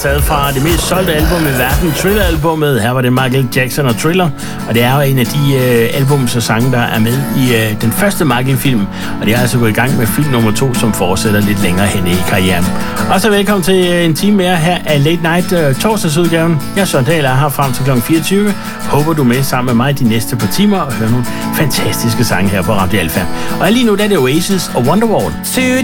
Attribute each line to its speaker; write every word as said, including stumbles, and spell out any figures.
Speaker 1: taget fra det mest solgte album i verden, Thriller-albummet. Her var det Michael Jackson og Thriller, og det er jo en af de øh, albums og sange, der er med i øh, den første Michael-film, og det er altså gået i gang med film nummer to, som fortsætter lidt længere hen i karrieren. Og så velkommen til øh, en time mere her af Late Night øh, torsdagsudgaven. Jeg er Søren Dahl, er her frem til klokken fireogtyve. Håber du er med sammen med mig de næste par timer og hører nogle fantastiske sange her på Radio Alfa. Og lige nu der er det Oasis og Wonderwall.
Speaker 2: Today